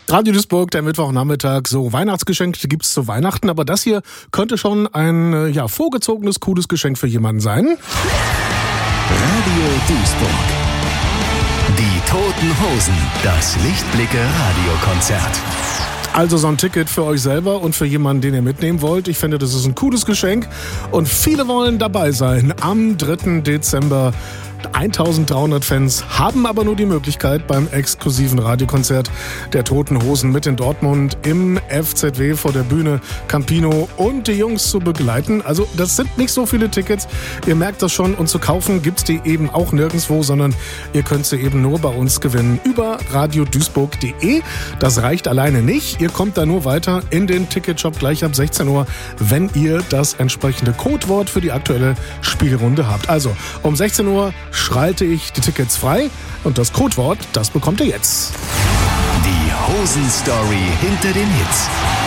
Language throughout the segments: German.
Radio Duisburg, der Mittwochnachmittag. So, Weihnachtsgeschenke gibt's zu Weihnachten, aber das hier könnte schon ein vorgezogenes, cooles Geschenk für jemanden sein. Radio Duisburg. Die Toten Hosen, das Lichtblicke-Radiokonzert. Also so ein Ticket für euch selber und für jemanden, den ihr mitnehmen wollt. Ich finde, das ist ein cooles Geschenk und viele wollen dabei sein am 3. Dezember. 1300 Fans haben aber nur die Möglichkeit, beim exklusiven Radiokonzert der Toten Hosen mit in Dortmund im FZW vor der Bühne Campino und die Jungs zu begleiten. Also das sind nicht so viele Tickets, ihr merkt das schon, und zu kaufen gibt's die eben auch nirgendwo, sondern ihr könnt sie eben nur bei uns gewinnen über radioduisburg.de. Das reicht alleine nicht, ihr kommt da nur weiter in den Ticketshop gleich ab 16 Uhr, wenn ihr das entsprechende Codewort für die aktuelle Spielrunde habt. Also um 16 Uhr schalte ich die Tickets frei und das Codewort, das bekommt ihr jetzt. Die Hosen-Story hinter den Hits.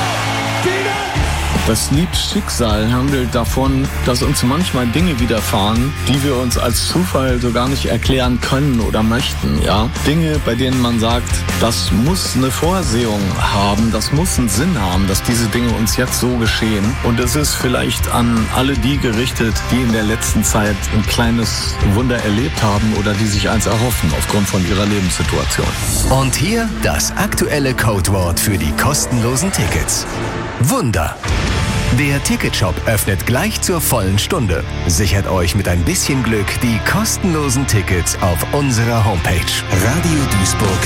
Das Lied Schicksal handelt davon, dass uns manchmal Dinge widerfahren, die wir uns als Zufall so gar nicht erklären können oder möchten. Ja? Dinge, bei denen man sagt, das muss eine Vorsehung haben, das muss einen Sinn haben, dass diese Dinge uns jetzt so geschehen. Und es ist vielleicht an alle die gerichtet, die in der letzten Zeit ein kleines Wunder erlebt haben oder die sich eins erhoffen aufgrund von ihrer Lebenssituation. Und hier das aktuelle Codewort für die kostenlosen Tickets. Wunder. Der Ticketshop öffnet gleich zur vollen Stunde. Sichert euch mit ein bisschen Glück die kostenlosen Tickets auf unserer Homepage radioduisburg.de.